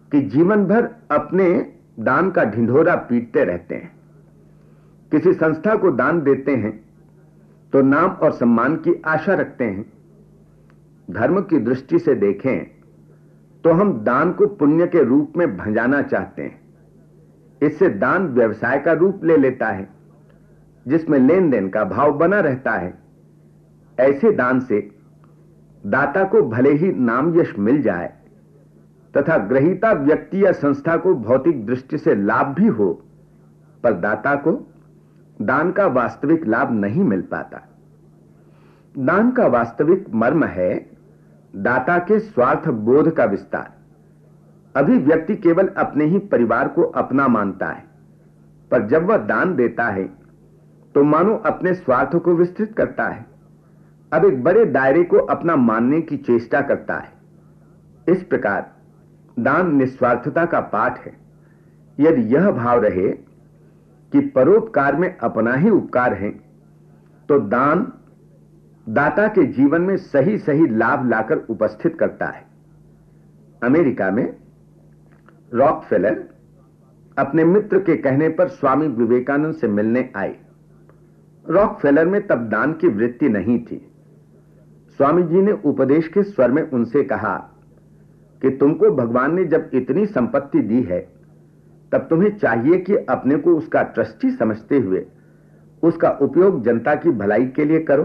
कि जीवन भर अपने दान का ढिंढोरा पीटते रहते हैं। किसी संस्था को दान देते हैं तो नाम और सम्मान की आशा रखते हैं। धर्म की दृष्टि से देखें तो हम दान को पुण्य के रूप में भंजाना चाहते हैं। इससे दान व्यवसाय का रूप ले लेता है, जिसमें लेन देन का भाव बना रहता है। ऐसे दान से दाता को भले ही नाम यश मिल जाए तथा ग्रहीता व्यक्ति या संस्था को भौतिक दृष्टि से लाभ भी हो, पर दाता को दान का वास्तविक लाभ नहीं मिल पाता। दान का वास्तविक मर्म है दाता के स्वार्थ बोध का विस्तार। अभी व्यक्ति केवल अपने ही परिवार को अपना मानता है, पर जब वह दान देता है तो मानो अपने स्वार्थ को विस्तृत करता है। अब एक बड़े दायरे को अपना मानने की चेष्टा करता है। इस प्रकार दान निस्वार्थता का पाठ है। यदि यह भाव रहे कि परोपकार में अपना ही उपकार है, तो दान दाता के जीवन में सही सही लाभ लाकर उपस्थित करता है। अमेरिका में रॉकफेलर अपने मित्र के कहने पर स्वामी विवेकानंद से मिलने आए। रॉकफेलर में तब दान की वृत्ति नहीं थी। स्वामी जी ने उपदेश के स्वर में उनसे कहा कि तुमको भगवान ने जब इतनी संपत्ति दी है, तब तुम्हें चाहिए कि अपने को उसका ट्रस्टी समझते हुए उसका उपयोग जनता की भलाई के लिए करो।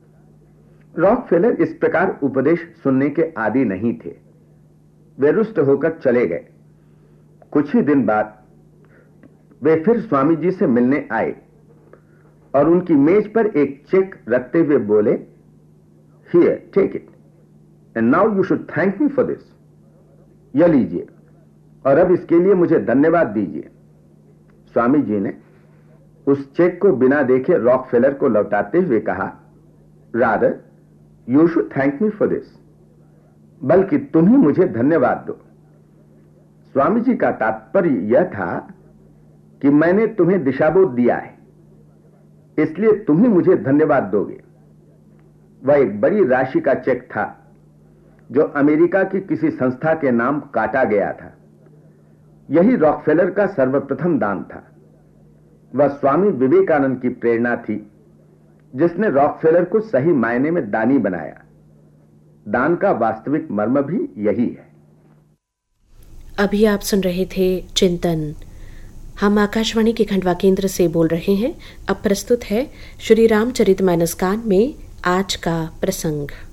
रॉकफेलर इस प्रकार उपदेश सुनने के आदी नहीं थे। वे रुष्ट होकर चले गए। कुछ ही दिन बाद वे फिर स्वामी जी से मिलने आए और उनकी मेज पर एक चेक रखते हुए बोले, Here, take it. And now you should thank me for this. यह लीजिए और अब इसके लिए मुझे धन्यवाद दीजिए। स्वामी जी ने उस चेक को बिना देखे रॉकफेलर को लौटाते हुए कहा, Rather, you should thank me for this. बल्कि तुम ही मुझे धन्यवाद दो। स्वामी जी का तात्पर्य यह था कि मैंने तुम्हें दिशाबोध दिया है, इसलिए तुम ही मुझे धन्यवाद दोगे। वह एक बड़ी राशि का चेक था जो अमेरिका की किसी संस्था के नाम काटा गया था। यही रॉकफेलर का सर्वप्रथम दान था। वह स्वामी विवेकानंद की प्रेरणा थी जिसने रॉकफेलर को सही मायने में दानी बनाया। दान का वास्तविक मर्म भी यही है। अभी आप सुन रहे थे चिंतन। हम आकाशवाणी के खंडवा केंद्र से बोल रहे हैं। अब प्रस्तुत है श्री रामचरितमानस कान में आज का प्रसंग।